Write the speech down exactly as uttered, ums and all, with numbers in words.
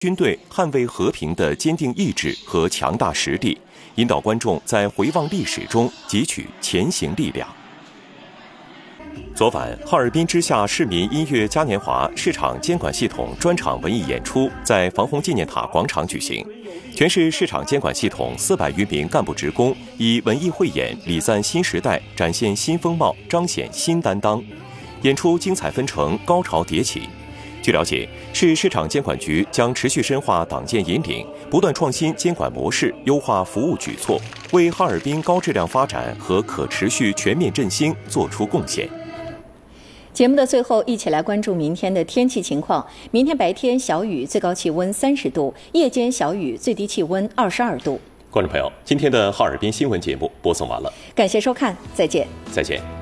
军队捍卫和平的坚定意志和强大实力，引导观众在回望历史中汲取前行力量。昨晚，哈尔滨之夏市民音乐嘉年华市场监管系统专场文艺演出在防洪纪念塔广场举行。全市市场监管系统四百余名干部职工以文艺汇演礼赞新时代，展现新风貌，彰显新担当。演出精彩纷呈，高潮迭起。据了解，市市场监管局将持续深化党建引领，不断创新监管模式，优化服务举措，为哈尔滨高质量发展和可持续全面振兴作出贡献。 节目的最后，一起来关注明天的天气情况。明天白天小雨，最高气温三十度；夜间小雨，最低气温二十二度。 观众朋友，今天的哈尔滨新闻节目播送完了， 感谢收看，再见。 再见。